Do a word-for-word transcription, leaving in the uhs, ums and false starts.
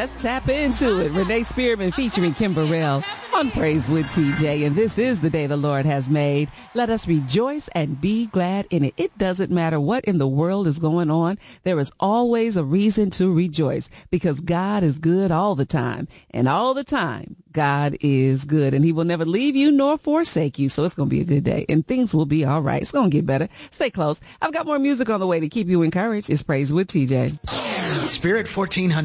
Let's tap into it. Renee Spearman featuring Kim Burrell on Praise with T J. And this is the day the Lord has made. Let us rejoice and be glad in it. It doesn't matter what in the world is going on. There is always a reason to rejoice because God is good all the time. And all the time, God is good. And he will never leave you nor forsake you. So it's going to be a good day. And things will be all right. It's going to get better. Stay close. I've got more music on the way to keep you encouraged. It's Praise with T J. Spirit fourteen hundred.